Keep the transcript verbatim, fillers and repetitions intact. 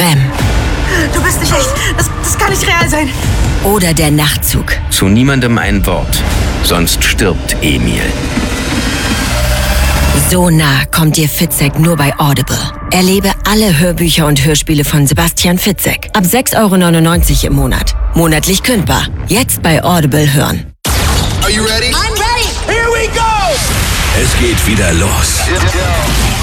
Rem. Du bist nicht echt. Das, das kann nicht real sein. Oder der Nachtzug. Zu niemandem ein Wort, sonst stirbt Emil. So nah kommt dir Fitzek nur bei Audible. Erlebe alle Hörbücher und Hörspiele von Sebastian Fitzek. Ab sechs Euro neunundneunzig im Monat. Monatlich kündbar. Jetzt bei Audible hören. Are you ready? I'm ready. Here we go! Es geht wieder los.